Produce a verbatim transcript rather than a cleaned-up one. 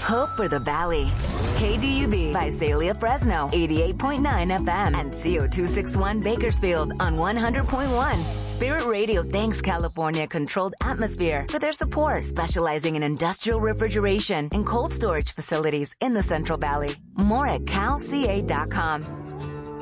Hope for the Valley. K D U B, Visalia, Fresno, eighty-eight point nine F M, and C O two sixty-one Bakersfield on one hundred point one. Spirit Radio thanks California Controlled Atmosphere for their support, specializing in industrial refrigeration and cold storage facilities in the Central Valley. More at cal c a dot com.